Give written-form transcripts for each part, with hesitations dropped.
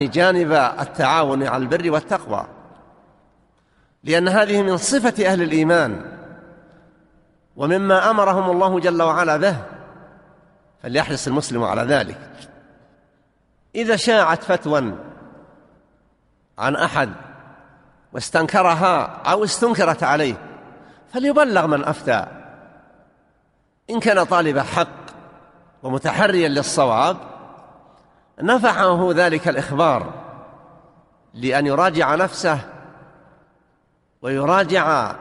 جانب التعاون على البر والتقوى، لأن هذه من صفة أهل الإيمان ومما أمرهم الله جل وعلا به، فليحرص المسلم على ذلك. إذا شاعت فتوى عن أحد واستنكرها أو استنكرت عليه فليبلغ من أفتى، إن كان طالب حق ومتحريا للصواب نفعه ذلك الإخبار لأن يراجع نفسه ويراجع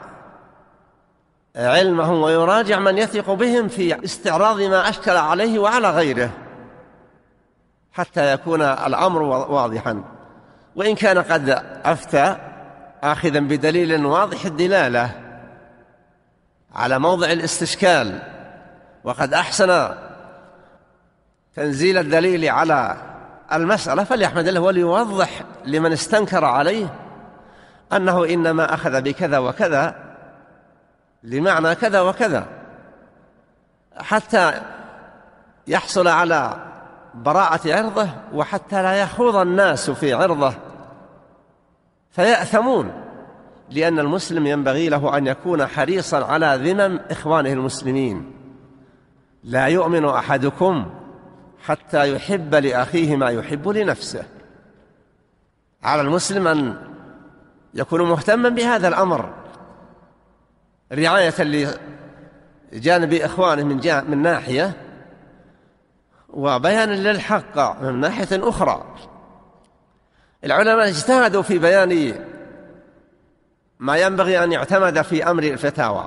علمه ويراجع من يثق بهم في استعراض ما أشكل عليه وعلى غيره حتى يكون الأمر واضحا. وإن كان قد أفتى آخذا بدليل واضح الدلالة على موضع الاستشكال وقد أحسن تنزيل الدليل على المسألة فليحمد الله وليوضح لمن استنكر عليه أنه إنما أخذ بكذا وكذا لمعنى كذا وكذا، حتى يحصل على براءة عرضه وحتى لا يخوض الناس في عرضه فيأثمون، لأن المسلم ينبغي له أن يكون حريصا على ذمم إخوانه المسلمين. لا يؤمن أحدكم حتى يحب لأخيه ما يحب لنفسه. على المسلم أن يكون مهتما بهذا الأمر رعاية لجانب إخوانه من ناحية وبيانا للحق من ناحية أخرى. العلماء اجتهدوا في بيان ما ينبغي أن يعتمد في أمر الفتاوى.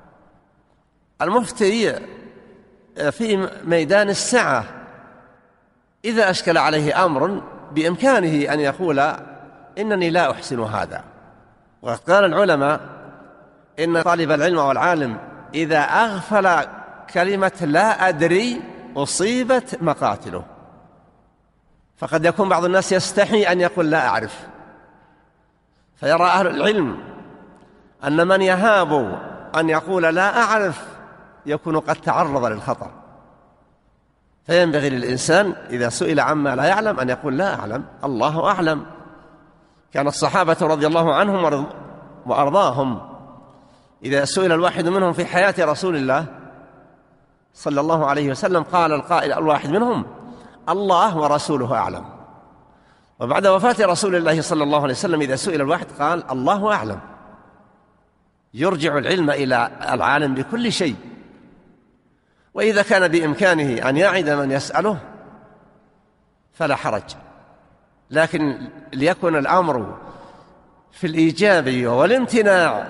المفتي في ميدان السعة إذا أشكل عليه أمر بإمكانه أن يقول إنني لا أحسن هذا. وقد قال العلماء إن طالب العلم والعالم إذا أغفل كلمة لا أدري أصيبت مقاتله. فقد يكون بعض الناس يستحي أن يقول لا أعرف، فيرى أهل العلم أن من يهاب أن يقول لا أعرف يكون قد تعرض للخطر، فينبغي للإنسان إذا سئل عما لا يعلم أن يقول لا أعلم، الله أعلم. كان الصحابة رضي الله عنهم وأرضاهم إذا سئل الواحد منهم في حياة رسول الله صلى الله عليه وسلم قال القائل الواحد منهم الله ورسوله أعلم. وبعد وفاة رسول الله صلى الله عليه وسلم إذا سئل الواحد قال الله أعلم. يرجع العلم إلى العالم بكل شيء، وإذا كان بإمكانه أن يعد من يسأله فلا حرج، لكن ليكن الأمر في الإيجاب والامتناع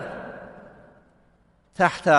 تحت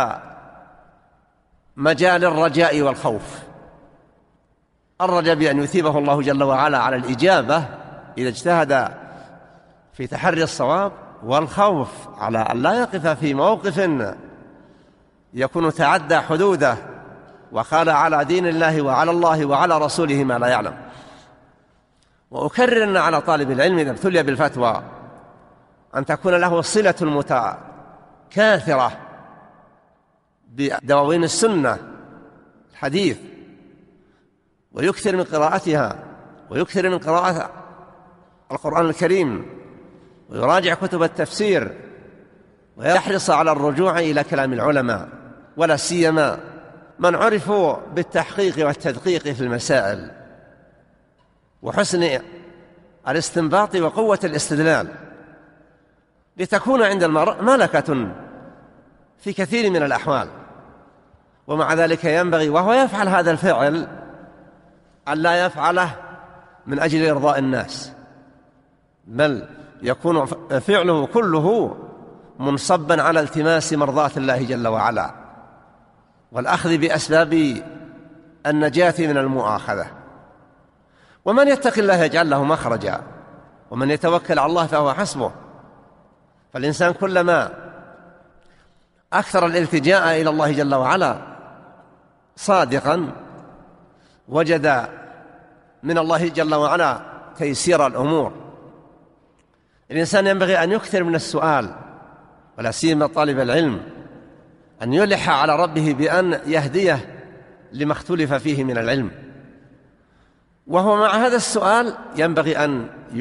مجال الرجاء والخوف. الرجاء بأن يثيبه الله جل وعلا على الإجابة إذا اجتهد في تحري الصواب، والخوف على أن لا يقف في موقف يكون تعدى حدوده وقال على دين الله وعلى الله وعلى رسوله ما لا يعلم. وأكرر أن على طالب العلم إذا ابتلي بالفتوى أن تكون له صلة متكاثرة بدواوين السنة الحديث، ويكثر من قراءتها ويكثر من قراءة القرآن الكريم ويراجع كتب التفسير ويحرص على الرجوع إلى كلام العلماء، ولا سيما من عرفوا بالتحقيق والتدقيق في المسائل وحسن الاستنباط وقوة الاستدلال، لتكون عند المرء ملكة في كثير من الأحوال. ومع ذلك ينبغي وهو يفعل هذا الفعل أن لا يفعله من أجل إرضاء الناس، بل يكون فعله كله منصبا على التماس مرضاة الله جل وعلا والأخذ بأسباب النجاة من المؤاخذة. ومن يتق الله يجعل له مخرجا ومن يتوكل على الله فهو حسبه. فالإنسان كلما أكثر الالتجاء إلى الله جل وعلا صادقا وجد من الله جل وعلا تيسير الأمور. الإنسان ينبغي أن يكثر من السؤال، ولا سيما طالب العلم أن يلح على ربه بأن يهديه لما اختلف فيه من العلم. وهو مع هذا السؤال ينبغي أن